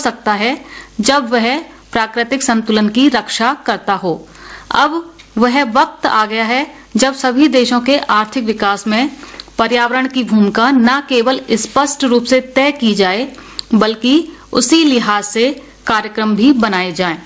सकता है जब वह प्राकृतिक संतुलन की रक्षा करता हो। अब वह वक्त आ गया है जब सभी देशों के आर्थिक विकास में पर्यावरण की भूमिका न केवल स्पष्ट रूप से तय की जाए, बल्कि उसी लिहाज से कार्यक्रम भी बनाए जाएं।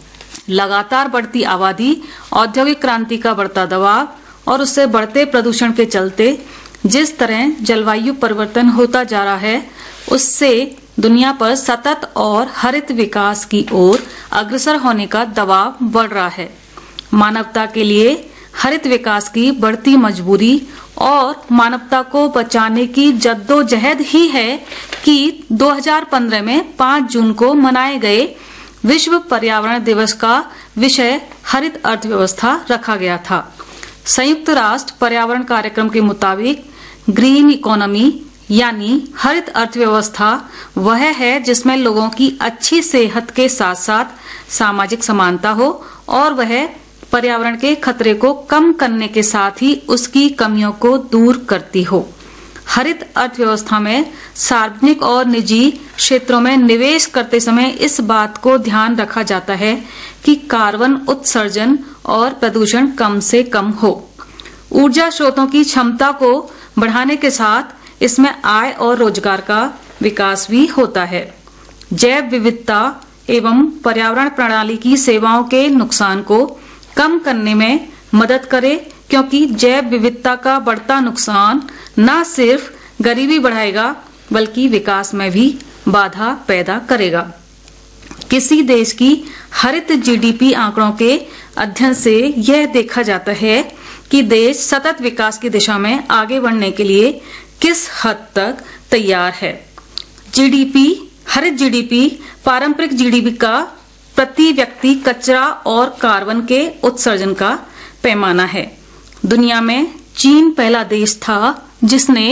लगातार बढ़ती आबादी, औद्योगिक क्रांति का बढ़ता दबाव और उससे बढ़ते प्रदूषण के चलते जिस तरह जलवायु परिवर्तन होता जा रहा है, उससे दुनिया पर सतत और हरित विकास की ओर अग्रसर होने का दबाव बढ़ रहा है। मानवता के लिए हरित विकास की बढ़ती मजबूरी और मानवता को बचाने की जद्दोजहद ही है कि 2015 में 5 जून को मनाए गए विश्व पर्यावरण दिवस का विषय हरित अर्थव्यवस्था रखा गया था। संयुक्त राष्ट्र पर्यावरण कार्यक्रम के मुताबिक ग्रीन इकोनॉमी यानी हरित अर्थव्यवस्था वह है जिसमें लोगों की अच्छी सेहत के साथ साथ सामाजिक समानता हो और वह पर्यावरण के खतरे को कम करने के साथ ही उसकी कमियों को दूर करती हो। हरित अर्थव्यवस्था में सार्वजनिक और निजी क्षेत्रों में निवेश करते समय इस बात को ध्यान रखा जाता है कि कार्बन उत्सर्जन और प्रदूषण कम से कम हो। ऊर्जा स्रोतों की क्षमता को बढ़ाने के साथ इसमें आय और रोजगार का विकास भी होता है। जैव विविधता एवं पर्यावरण प्रणाली की सेवाओं के नुकसान को कम करने में मदद करे, क्योंकि जैव विविधता का बढ़ता नुकसान न सिर्फ गरीबी बढ़ाएगा बल्कि विकास में भी बाधा पैदा करेगा। किसी देश की हरित जीडीपी आंकड़ों के अध्ययन से यह देखा जाता है कि देश सतत विकास की दिशा में आगे बढ़ने के लिए किस हद तक तैयार है। जीडीपी, हरित जीडीपी पारंपरिक जीडीपी का प्रति व्यक्ति कचरा और कार्बन के उत्सर्जन का पैमाना है। दुनिया में चीन पहला देश था जिसने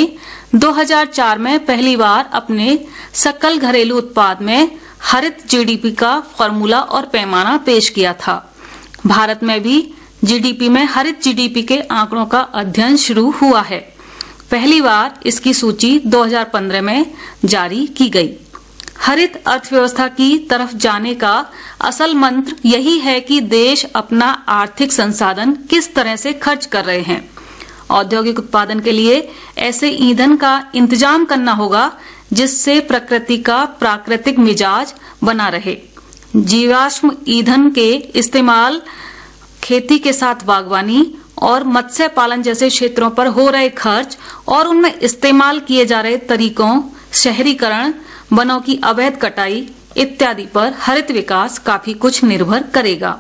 2004 में पहली बार अपने सकल घरेलू उत्पाद में हरित जीडीपी का फॉर्मूला और पैमाना पेश किया था। भारत में भी जीडीपी में हरित जीडीपी के आंकड़ों का अध्ययन शुरू हुआ है। पहली बार इसकी सूची 2015 में जारी की गई। हरित अर्थव्यवस्था की तरफ जाने का असल मंत्र यही है कि देश अपना आर्थिक संसाधन किस तरह से खर्च कर रहे हैं। औद्योगिक उत्पादन के लिए ऐसे ईंधन का इंतजाम करना होगा जिससे प्रकृति का प्राकृतिक मिजाज बना रहे। जीवाश्म ईंधन के इस्तेमाल खेती के साथ बागवानी और मत्स्य पालन जैसे क्षेत्रों पर हो रहे खर्च और उनमें इस्तेमाल किए जा रहे तरीकों, शहरीकरण, वनों की अवैध कटाई इत्यादि पर हरित विकास काफी कुछ निर्भर करेगा।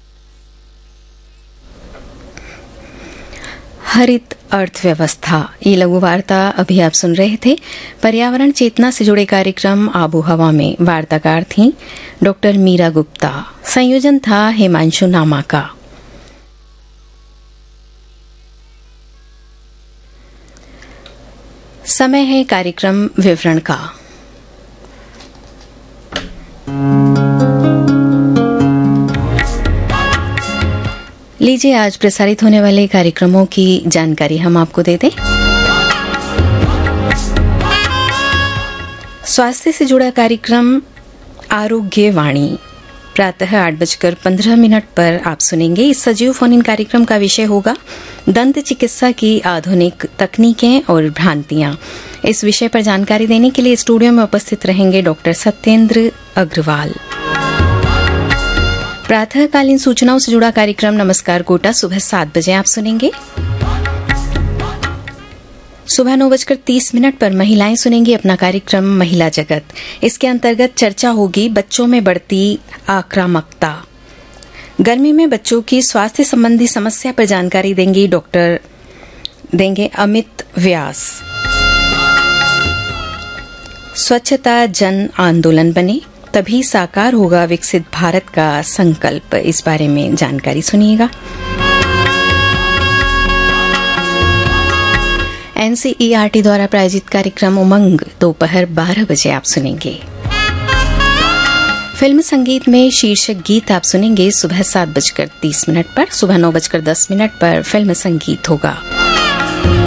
हरित अर्थव्यवस्था, ये लघु वार्ता अभी आप सुन रहे थे। पर्यावरण चेतना से जुड़े कार्यक्रम आबो हवा में वार्ताकार थी डॉक्टर मीरा गुप्ता। संयोजन था हिमांशु नामा का। समय है कार्यक्रम विवरण का। लीजिए आज प्रसारित होने वाले कार्यक्रमों की जानकारी हम आपको दे दें। स्वास्थ्य से जुड़ा कार्यक्रम आरोग्य वाणी प्रातः 8:15 पर आप सुनेंगे। इस सजीव फोन इन कार्यक्रम का विषय होगा दंत चिकित्सा की आधुनिक तकनीकें और भ्रांतियां। इस विषय पर जानकारी देने के लिए स्टूडियो में उपस्थित रहेंगे डॉक्टर सत्येंद्र अग्रवाल। प्रातःकालीन सूचनाओं से जुड़ा कार्यक्रम नमस्कार कोटा सुबह 7 बजे आप सुनेंगे। सुबह 9:30 पर महिलाएं सुनेंगी अपना कार्यक्रम महिला जगत। इसके अंतर्गत चर्चा होगी बच्चों में बढ़ती आक्रामकता। गर्मी में बच्चों की स्वास्थ्य संबंधी समस्या पर जानकारी देंगे अमित व्यास। स्वच्छता जन आंदोलन बने तभी साकार होगा विकसित भारत का संकल्प, इस बारे में जानकारी सुनिएगा। एनसीईआरटी द्वारा प्रायोजित कार्यक्रम उमंग दोपहर 12 बजे आप सुनेंगे। फिल्म संगीत में शीर्षक गीत आप सुनेंगे सुबह 7:30 पर। सुबह 9:10 पर फिल्म संगीत होगा।